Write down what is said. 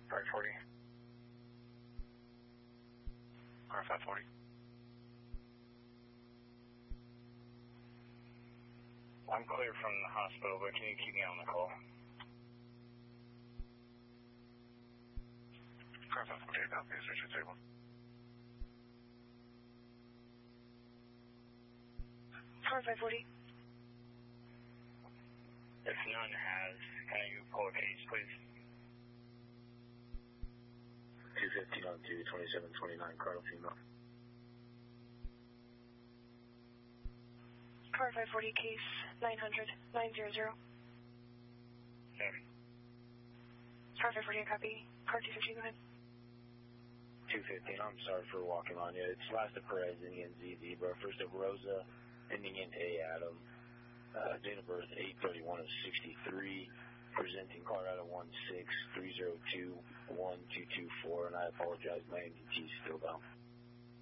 540. Car 540. I'm clear from the hospital, but can you keep me on the call? Car 548, copy. Search your table. Car 540. If none has, can you pull a case, please? 215 on 2729, Carl female. Car 540, case 900, 900. Yeah. Car 540, copy. Car 215, go ahead. 215, I'm sorry for walking on you. It's last of Perez, Indian Z Zebra, first of Rosa, ending in A Adam. Date of birth 8/31 of 63. Presenting Colorado 163021224, and I apologize, my MDT is still down.